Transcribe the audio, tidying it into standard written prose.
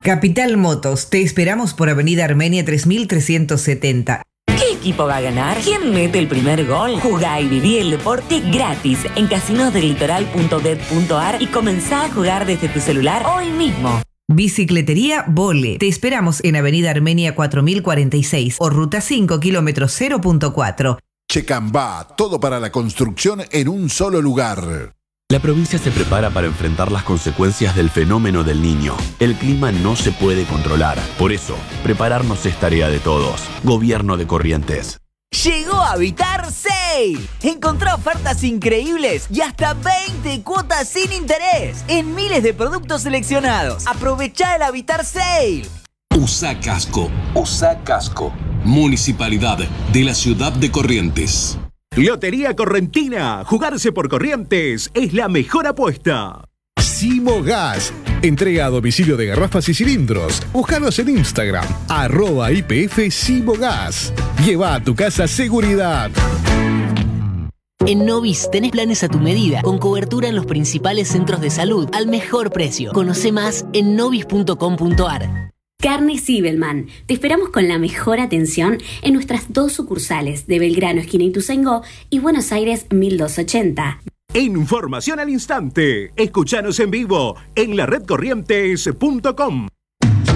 Capital Motos, te esperamos por Avenida Armenia 3370. ¿Qué equipo va a ganar? ¿Quién mete el primer gol? Jugá y viví el deporte gratis en casinosdelitoral.bet.ar y comenzá a jugar desde tu celular hoy mismo. Bicicletería Vole. Te esperamos en Avenida Armenia 4046 o Ruta 5, kilómetro 0.4. Checambá, todo para la construcción en un solo lugar. La provincia se prepara para enfrentar las consecuencias del fenómeno del Niño. El clima no se puede controlar. Por eso, prepararnos es tarea de todos. Gobierno de Corrientes. Llegó Habitar Sale. Encontrá ofertas increíbles y hasta 20 cuotas sin interés en miles de productos seleccionados. Aprovechá el Habitar Sale. USA Casco. USA Casco. Municipalidad de la ciudad de Corrientes. Lotería Correntina. Jugarse por Corrientes es la mejor apuesta. Simogas. Entrega a domicilio de garrafas y cilindros. Búscanos en Instagram. @IPF Simogas. Lleva a tu casa seguridad. En Novis tenés planes a tu medida, con cobertura en los principales centros de salud al mejor precio. Conoce más en novis.com.ar. Carne Zibelman. Te esperamos con la mejor atención en nuestras 2 sucursales de Belgrano, esquina Ituzaingó, y Buenos Aires 1280. Información al instante. Escuchanos en vivo en laredcorrientes.com.